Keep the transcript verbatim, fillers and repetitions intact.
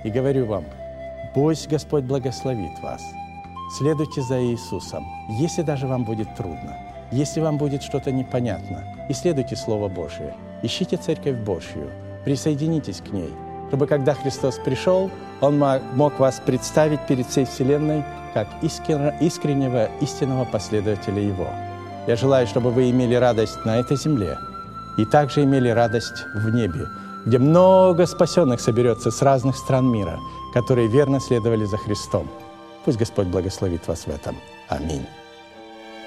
И говорю вам, пусть Господь благословит вас. Следуйте за Иисусом, если даже вам будет трудно, если вам будет что-то непонятно. Исследуйте Слово Божие, ищите Церковь Божью, присоединитесь к ней, чтобы когда Христос пришел, Он мог вас представить перед всей Вселенной как искреннего, истинного последователя Его. Я желаю, чтобы вы имели радость на этой земле и также имели радость в небе, где много спасенных соберется с разных стран мира, которые верно следовали за Христом. Пусть Господь благословит вас в этом. Аминь.